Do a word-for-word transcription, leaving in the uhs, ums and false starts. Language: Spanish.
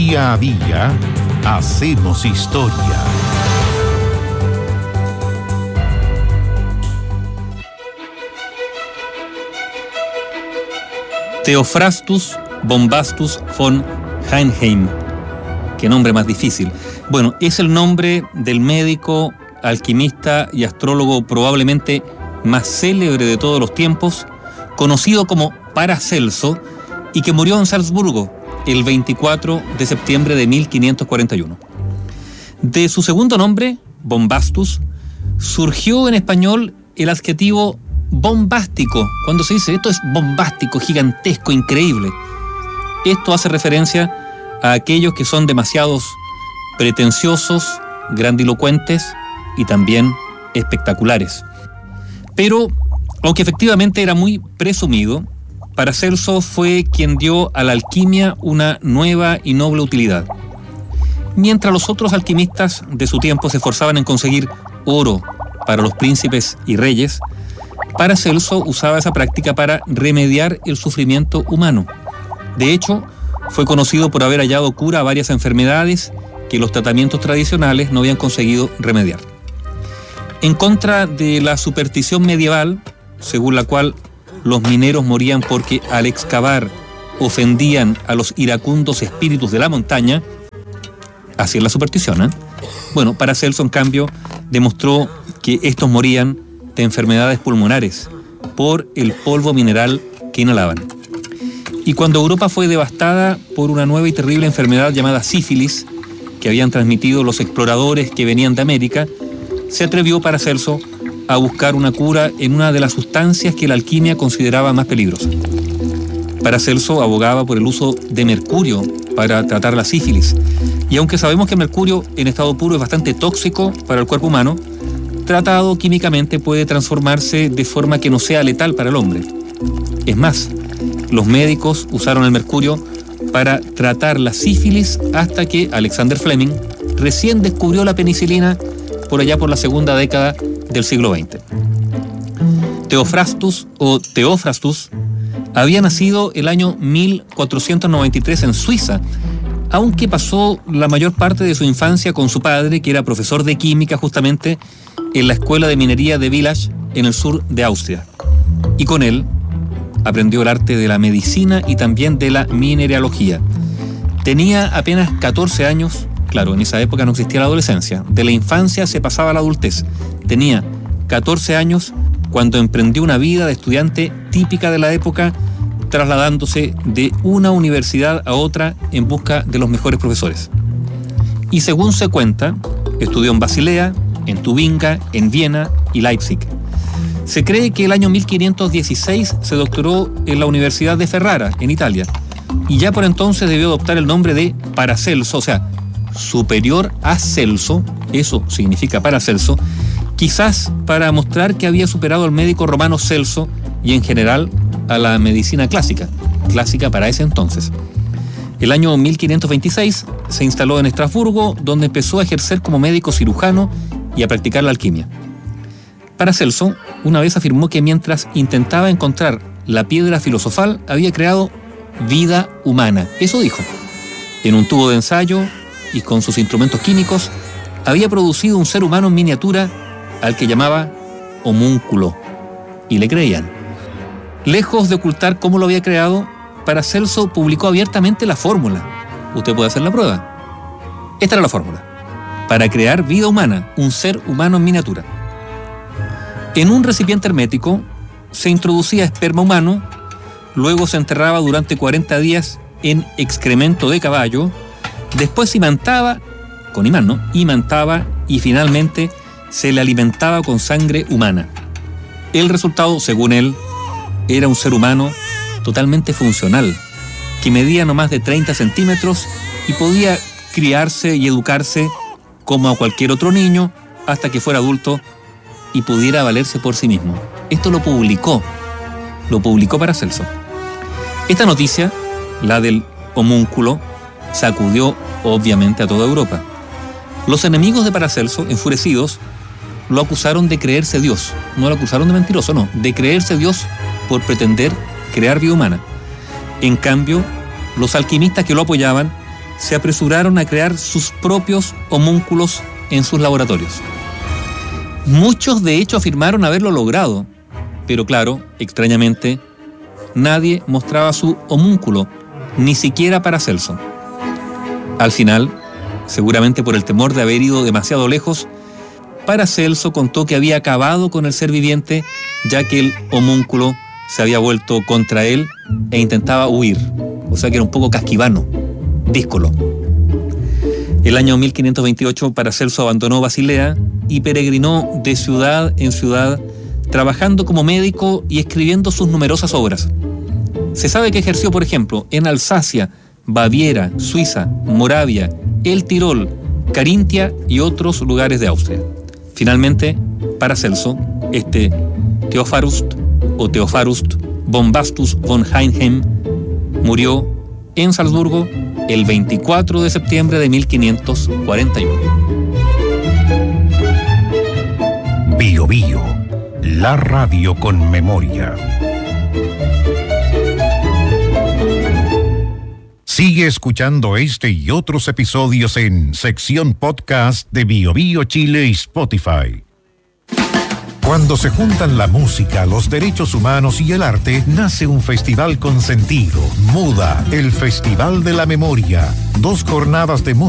Día a día hacemos historia. Theophrastus Bombastus von Hohenheim. Qué nombre más difícil. Bueno, es el nombre del médico, alquimista y astrólogo probablemente más célebre de todos los tiempos, conocido como Paracelso, y que murió en Salzburgo el veinticuatro de septiembre de mil quinientos cuarenta y uno. De su segundo nombre, Bombastus, surgió en español el adjetivo bombástico. Cuando se dice esto es bombástico, gigantesco, increíble. Esto hace referencia a aquellos que son demasiados pretenciosos, grandilocuentes y también espectaculares. Pero, aunque efectivamente era muy presumido, Paracelso fue quien dio a la alquimia una nueva y noble utilidad. Mientras los otros alquimistas de su tiempo se esforzaban en conseguir oro para los príncipes y reyes, Paracelso usaba esa práctica para remediar el sufrimiento humano. De hecho, fue conocido por haber hallado cura a varias enfermedades que los tratamientos tradicionales no habían conseguido remediar. En contra de la superstición medieval, según la cual los mineros morían porque al excavar ofendían a los iracundos espíritus de la montaña, así es la superstición, ¿eh? Bueno, Paracelso, en cambio, demostró que estos morían de enfermedades pulmonares por el polvo mineral que inhalaban. Y cuando Europa fue devastada por una nueva y terrible enfermedad llamada sífilis, que habían transmitido los exploradores que venían de América, se atrevió Paracelso a buscar una cura en una de las sustancias que la alquimia consideraba más peligrosas. Paracelso abogaba por el uso de mercurio para tratar la sífilis, y aunque sabemos que el mercurio en estado puro es bastante tóxico para el cuerpo humano, tratado químicamente puede transformarse de forma que no sea letal para el hombre. Es más, los médicos usaron el mercurio para tratar la sífilis hasta que Alexander Fleming recién descubrió la penicilina por allá por la segunda década del siglo veinte. Theophrastus o Theophrastus había nacido el año mil cuatrocientos noventa y tres en Suiza, aunque pasó la mayor parte de su infancia con su padre, que era profesor de química justamente en la escuela de minería de Villach, en el sur de Austria. Y con él aprendió el arte de la medicina y también de la mineralogía. Tenía apenas catorce años, claro, en esa época no existía la adolescencia, de la infancia se pasaba a la adultez. Tenía catorce años cuando emprendió una vida de estudiante típica de la época, trasladándose de una universidad a otra en busca de los mejores profesores. Y según se cuenta, estudió en Basilea, en Tubinga, en Viena y Leipzig. Se cree que el año mil quinientos dieciséis se doctoró en la Universidad de Ferrara, en Italia, y ya por entonces debió adoptar el nombre de Paracelso, o sea, superior a Celso, eso significa Paracelso, quizás para mostrar que había superado al médico romano Celso y en general a la medicina clásica, clásica para ese entonces. El año mil quinientos veintiséis se instaló en Estrasburgo, donde empezó a ejercer como médico cirujano y a practicar la alquimia. Paracelso una vez afirmó que mientras intentaba encontrar la piedra filosofal, había creado vida humana. Eso dijo. En un tubo de ensayo y con sus instrumentos químicos, había producido un ser humano en miniatura al que llamaba homúnculo. Y le creían. Lejos de ocultar cómo lo había creado, Paracelso publicó abiertamente la fórmula. Usted puede hacer la prueba. Esta era la fórmula. Para crear vida humana, un ser humano en miniatura. En un recipiente hermético se introducía esperma humano, luego se enterraba durante cuarenta días en excremento de caballo, después se imantaba, con imán, ¿no? Imantaba y finalmente se le alimentaba con sangre humana. El resultado, según él, era un ser humano totalmente funcional, que medía no más de treinta centímetros y podía criarse y educarse como a cualquier otro niño hasta que fuera adulto y pudiera valerse por sí mismo. Esto lo publicó, lo publicó Paracelso. Esta noticia, la del homúnculo, sacudió obviamente a toda Europa. Los enemigos de Paracelso, enfurecidos, lo acusaron de creerse Dios. No lo acusaron de mentiroso, no, de creerse Dios por pretender crear vida humana. En cambio, los alquimistas que lo apoyaban se apresuraron a crear sus propios homúnculos en sus laboratorios. Muchos de hecho afirmaron haberlo logrado, pero claro, extrañamente, nadie mostraba su homúnculo, ni siquiera Paracelso. Al final, seguramente por el temor de haber ido demasiado lejos, Paracelso contó que había acabado con el ser viviente, ya que el homúnculo se había vuelto contra él e intentaba huir. O sea que era un poco casquivano, díscolo. El año mil quinientos veintiocho, Paracelso abandonó Basilea y peregrinó de ciudad en ciudad, trabajando como médico y escribiendo sus numerosas obras. Se sabe que ejerció, por ejemplo, en Alsacia, Baviera, Suiza, Moravia, el Tirol, Carintia y otros lugares de Austria. Finalmente, Paracelso, este Theophorust o Theophorust Bombastus von Heinheim, murió en Salzburgo el veinticuatro de septiembre de mil quinientos cuarenta y uno. Bio Bio, la radio con memoria. Sigue escuchando este y otros episodios en sección podcast de Bio Bio Chile y Spotify. Cuando se juntan la música, los derechos humanos y el arte, nace un festival con sentido. Muda, el Festival de la Memoria. Dos jornadas de música